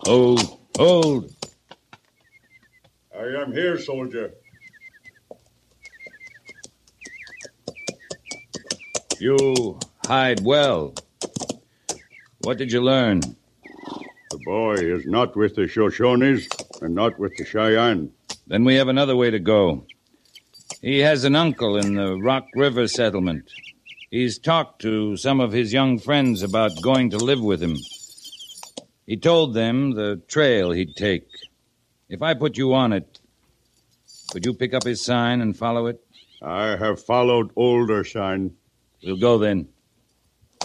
Hold. I am here, soldier. You hide well. What did you learn? The boy is not with the Shoshones and not with the Cheyenne. Then we have another way to go. He has an uncle in the Rock River settlement. He's talked to some of his young friends about going to live with him. He told them the trail he'd take. If I put you on it, could you pick up his sign and follow it? I have followed older sign. We'll go then.